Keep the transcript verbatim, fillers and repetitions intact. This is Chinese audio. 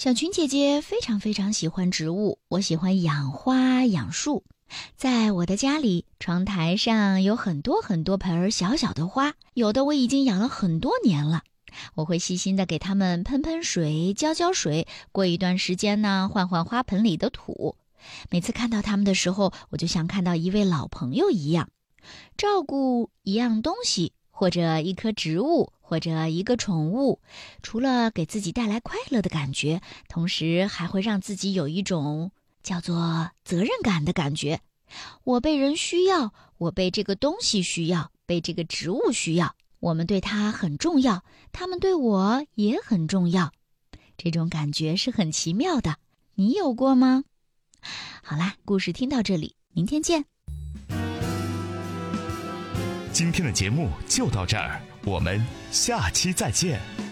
小群姐姐非常非常喜欢植物，我喜欢养花养树。在我的家里，窗台上有很多很多盆儿小小的花，有的我已经养了很多年了。我会细心地给它们喷喷水，浇浇水，过一段时间呢，换换花盆里的土。每次看到它们的时候，我就像看到一位老朋友一样。照顾一样东西，或者一棵植物，或者一个宠物，除了给自己带来快乐的感觉，同时还会让自己有一种叫做责任感的感觉。我被人需要，我被这个东西需要，被这个植物需要，我们对它很重要，它们对我也很重要。这种感觉是很奇妙的，你有过吗？好啦，故事听到这里，明天见。 今天的节目就到这儿，我们下期再见。